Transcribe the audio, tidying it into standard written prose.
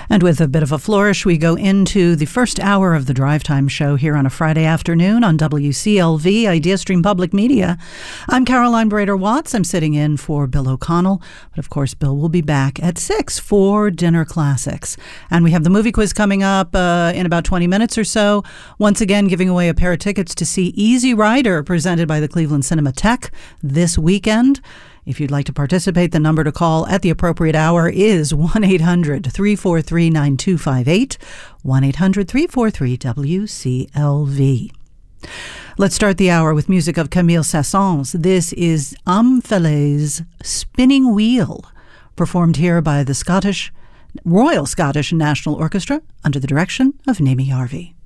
And with a bit of a flourish, we go into the first hour of the Drive Time show here on a Friday afternoon on WCLV, Idea Stream Public Media. I'm Caroline Brader-Watts. I'm sitting in for Bill O'Connell. But of course, Bill will be back at 6 for Dinner Classics. And we have the movie quiz coming up in about 20 minutes or so. Once again, giving away a pair of tickets to see Easy Rider, presented by the Cleveland Cinematheque this weekend. If you'd like to participate, the number to call at the appropriate hour is 1-800-343-9258, 1-800-343-WCLV. Let's start the hour with music of Camille Saint-Saëns. This is Am Spinning Wheel, performed here by the Royal Scottish National Orchestra under the direction of Naomi Harvey.